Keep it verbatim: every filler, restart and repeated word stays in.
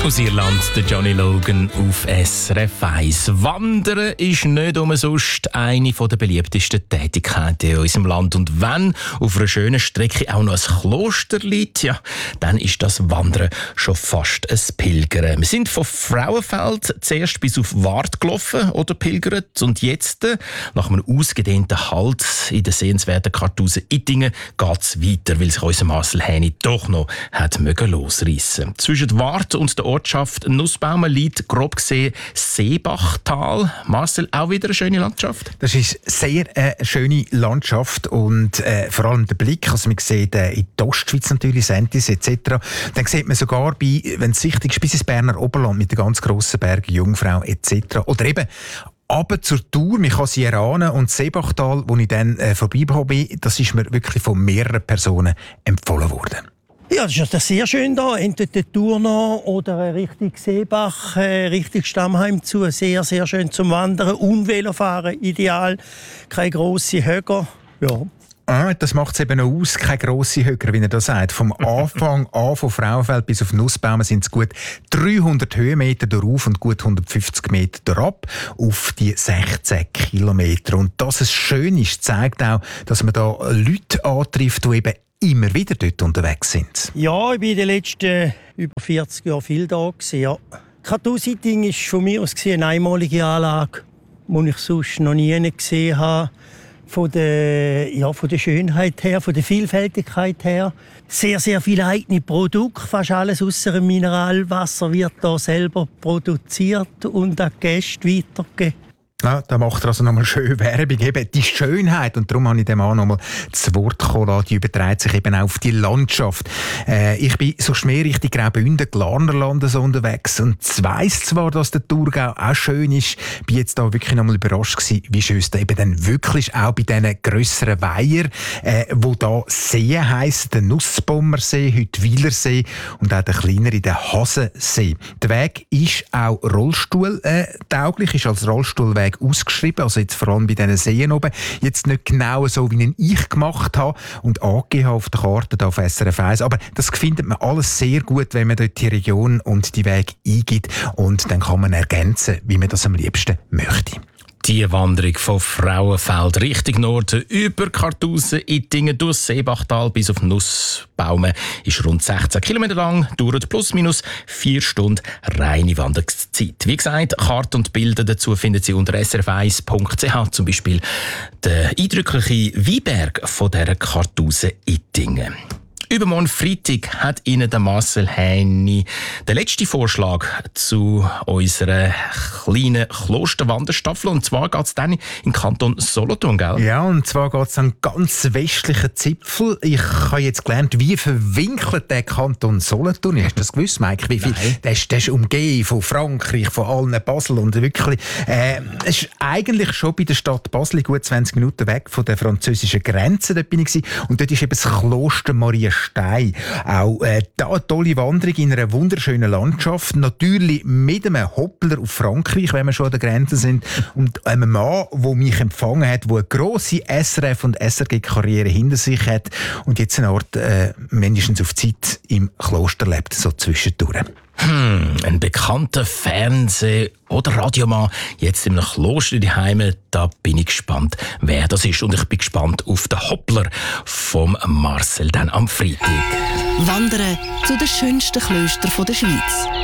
Aus Irland, der Johnny Logan auf S R F eins. Wandern ist nicht umsonst eine der beliebtesten Tätigkeiten in unserem Land. Und wenn auf einer schönen Strecke auch noch ein Kloster liegt, ja, dann ist das Wandern schon fast ein Pilgern. Wir sind von Frauenfeld zuerst bis auf Wart gelaufen oder pilgert. Und jetzt, nach einem ausgedehnten Halt in der sehenswerten Kartuse Ittingen, geht es weiter, weil sich unser Marcel Häni doch noch hat mögen losreissen. Zwischen Wart und der Ortschaft Nussbaumen liegt grob gesehen Seebachtal. Marcel, auch wieder eine schöne Landschaft? Das ist sehr eine äh, schöne Landschaft und äh, vor allem der Blick, also man sieht äh, in die Ostschweiz natürlich, Sentis et cetera. Dann sieht man sogar, bei, wenn es wichtig ist, bis ins Berner Oberland mit den ganz grossen Bergen, Jungfrau et cetera. Oder eben aber zur Tour, man kann sie erahnen, und das Seebachtal, wo ich dann äh, vorbeigekommen bin, das ist mir wirklich von mehreren Personen empfohlen worden. Ja, das ist sehr schön da. Entweder die Tour noch oder Richtung Seebach, äh, Richtung Stammheim zu. Sehr, sehr schön zum Wandern und Velofahren. Ideal. Keine grossen Höcker. Ja. Ah, das macht es eben auch aus, keine grosse Höcker, wie er das sagt. Vom Anfang an von Frauenfeld bis auf Nussbaumen sind es gut dreihundert Höhenmeter darauf und gut hundertfünfzig Meter darab auf die sechzehn Kilometer. Und dass es schön ist, zeigt auch, dass man da Leute antrifft, die eben immer wieder dort unterwegs sind. Ja, ich war in den letzten über vierzig Jahren viel da. Ja. Kartuse Ittingen war von mir aus eine einmalige Anlage, die ich sonst noch nie gesehen habe. Von der, ja, von der Schönheit her, von der Vielfältigkeit her. Sehr, sehr viele eigene Produkte. Fast alles ausser dem Mineralwasser wird hier selber produziert und an die Gäste weitergegeben. Ja, da macht er also nochmal schön Werbung. Eben die Schönheit, und darum habe ich dem Mann nochmal das Wort gekommen, die überträgt sich eben auch auf die Landschaft. Äh, ich bin sonst mehr Richtung Graubünden, Glarnerland so unterwegs und weiss zwar, dass der Thurgau auch schön ist, bin jetzt da wirklich nochmal überrascht gewesen, wie schön es da eben dann wirklich ist, auch bei diesen grösseren Weiher, äh, wo da Seen heissen, der Nussbommersee, heute Wielersee und auch der kleinere, der Hasensee. Der Weg ist auch rollstuhltauglich, ist als Rollstuhlweg ausgeschrieben, also jetzt vor allem bei diesen Seen oben. Jetzt nicht genau so, wie ihn ich gemacht habe und angegeben habe auf der Karte da auf S R F eins. Aber das findet man alles sehr gut, wenn man dort die Region und die Wege eingibt. Und dann kann man ergänzen, wie man das am liebsten möchte. Die Wanderung von Frauenfeld Richtung Norden über Kartuse, Ittingen, durch Seebachtal bis auf Nussbaumen ist rund sechzehn Kilometer lang, dauert plus minus vier Stunden reine Wanderungszeit. Wie gesagt, Karten und Bilder dazu finden Sie unter s r f eins punkt c h, zum Beispiel der eindrückliche Weinberg von dieser Kartuse Ittingen. Übermorgen Freitag hat Ihnen der Marcel Häni den letzten Vorschlag zu unserer kleinen Klosterwanderstaffel. Und zwar geht es dann in den Kanton Solothurn, gell? Ja, und zwar geht es an einen ganz westlichen Zipfel. Ich habe jetzt gelernt, wie verwinkelt der Kanton Solothurn. Hast du das gewusst, Mike? Wie viel? Der ist, der ist umgeben von Frankreich, von allen Basel. Und wirklich, äh, es ist eigentlich schon bei der Stadt Basel gut zwanzig Minuten weg von der französischen Grenze. Dort bin ich gewesen. Und dort ist eben das Kloster Maria Stein. Auch äh, da eine tolle Wanderung in einer wunderschönen Landschaft. Natürlich mit einem Hoppler auf Frankreich, wenn wir schon an der Grenze sind. Und einem Mann, der mich empfangen hat, der eine grosse S R F- und S R G-Karriere hinter sich hat und jetzt eine Art äh, mindestens auf Zeit im Kloster lebt, so zwischendurch. Hm, ein bekannter Fernseh- oder Radiomann, jetzt im Kloster daheim, da bin ich gespannt, wer das ist. Und ich bin gespannt auf den Hoppler vom Marcel dann am Freitag. Wandern zu den schönsten Klöstern der Schweiz.